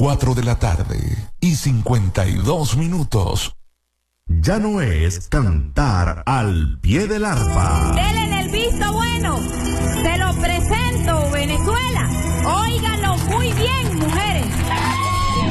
4 de la tarde y 52 minutos. Ya no es cantar al pie del arpa. Dele en el visto bueno. Se lo presento